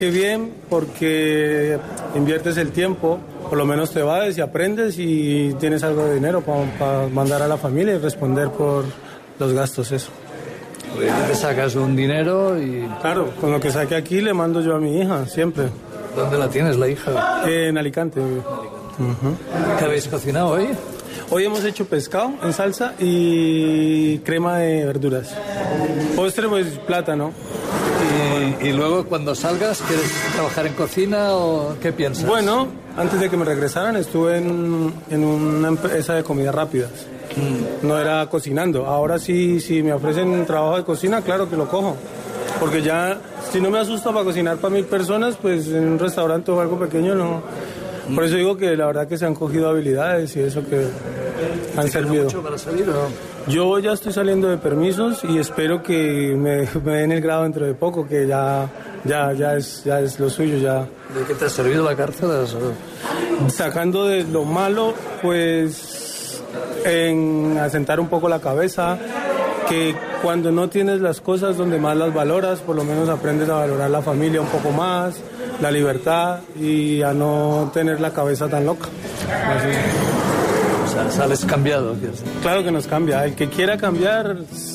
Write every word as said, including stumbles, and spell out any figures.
Qué bien, porque inviertes el tiempo, por lo menos te vas y aprendes y tienes algo de dinero para pa mandar a la familia y responder por los gastos, eso. Te sacas un dinero y... Claro, con lo que saque aquí le mando yo a mi hija, siempre. ¿Dónde la tienes, la hija? Eh, en Alicante. Uh-huh. ¿Qué habéis cocinado hoy? Hoy hemos hecho pescado en salsa y crema de verduras. Postre, pues plátano. Y, y luego cuando salgas, ¿quieres trabajar en cocina o qué piensas? Bueno, antes de que me regresaran estuve en, en una empresa de comidas rápidas. Mm. No era cocinando. Ahora sí, si me ofrecen trabajo de cocina, claro que lo cojo. Porque ya, si no me asusta para cocinar para mil personas, pues en un restaurante o algo pequeño no. Mm. Por eso digo que la verdad que se han cogido habilidades y eso que han servido. ¿Mucho para salir o no? Yo ya estoy saliendo de permisos y espero que me, me den el grado dentro de poco, que ya, ya, ya, es, ya es lo suyo. Ya. ¿De qué te ha servido la cárcel? Sacando de lo malo, pues en asentar un poco la cabeza, que cuando no tienes las cosas donde más las valoras, por lo menos aprendes a valorar la familia un poco más, la libertad y a no tener la cabeza tan loca. Así. O sea, sales cambiado. Claro que nos cambia. El que quiera cambiar